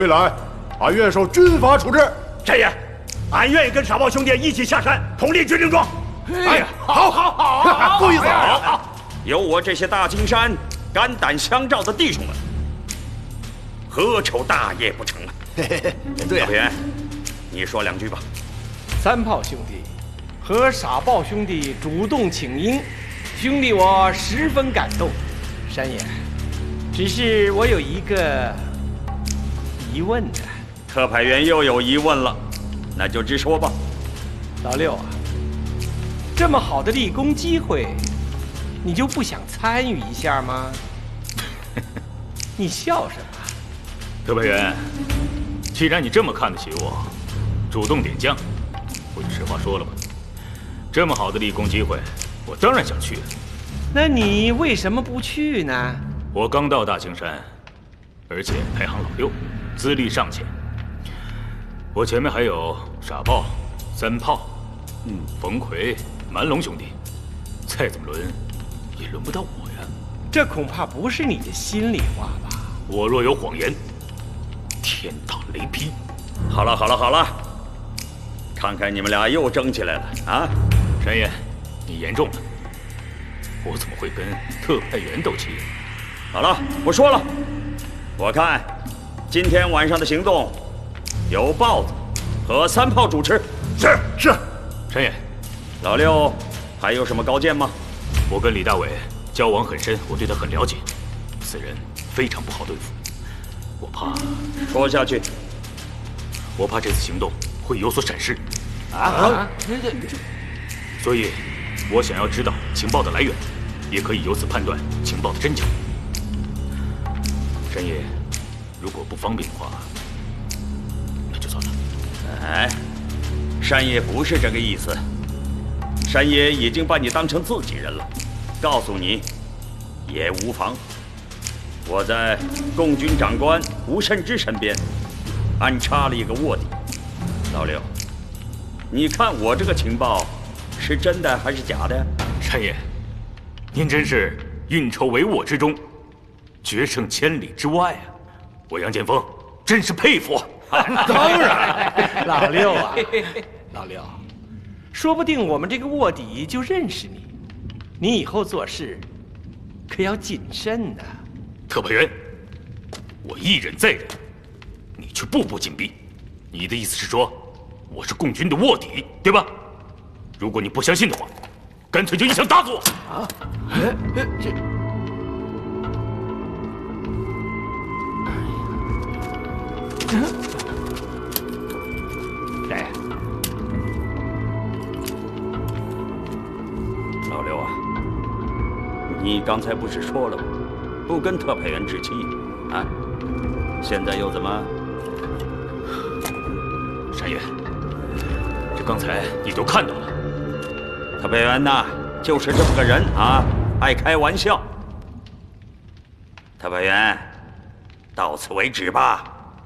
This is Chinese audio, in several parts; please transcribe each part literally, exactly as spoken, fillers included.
未来，俺愿受军法处置。 山爷，俺愿意跟傻豹兄弟一起下山，统领军令庄。 哎呀，好，好，好，够意思啊！ 有我这些大金山肝胆相照的弟兄们，何愁大业不成啊？ 嘿嘿嘿，对呀。 小平，你说两句吧。 三炮兄弟和傻豹兄弟主动请缨，兄弟我十分感动。山爷，只是我有一个疑问呢。 特派员又有疑问了，那就直说吧。 老六啊，这么好的立功机会，你就不想参与一下吗？你笑什么？ 特派员，既然你这么看得起我，主动点将，我就实话说了吧。这么好的立功机会，我当然想去。 那你为什么不去呢？ 我刚到大青山，而且排行老六，资历尚浅。我前面还有傻豹、三炮、嗯，冯奎、蛮龙兄弟，再怎么轮，也轮不到我呀。 这恐怕不是你的心里话吧？ 我若有谎言，天打雷劈！ 好了好了好了，看看你们俩又争起来了啊！ 山爷，你言重了。我怎么会跟特派员斗气？ 好了，不说了。我看今天晚上的行动由豹子和三炮主持。 是是。 山爷， 老六还有什么高见吗？ 我跟李大伟交往很深，我对他很了解。此人非常不好对付，我怕。 说下去。 我怕这次行动会有所闪失。 啊！ 所以，我想要知道情报的来源，也可以由此判断情报的真假。山爷，如果不方便的话，那就算了。 哎，山爷不是这个意思。山爷已经把你当成自己人了，告诉你也无妨。我在共军长官吴慎之身边安插了一个卧底。老六，你看我这个情报是真的还是假的？ 山爷，您真是运筹帷幄之中，决胜千里之外啊！我杨建锋真是佩服。 当然，老六啊，老六，说不定我们这个卧底就认识你，你以后做事可要谨慎呐。 特派员，我一忍再忍，你却步步紧逼。你的意思是说，我是共军的卧底，对吧？如果你不相信的话，干脆就一枪打死我！啊？这…… 谁？ 老六啊，你刚才不是说了吗？不跟特派员置气啊？现在又怎么？ 山爷，这刚才你都看到了。 特派员呐，就是这么个人啊，爱开玩笑。特派员，到此为止吧。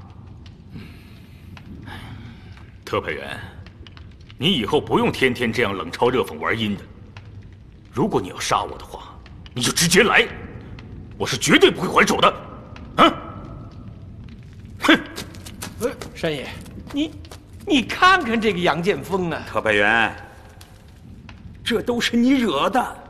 特派员，你以后不用天天这样冷嘲热讽玩阴的。如果你要杀我的话，你就直接来，我是绝对不会还手的。啊！哼！ 山爷，你你看看这个杨建锋啊！ 特派员，这都是你惹的。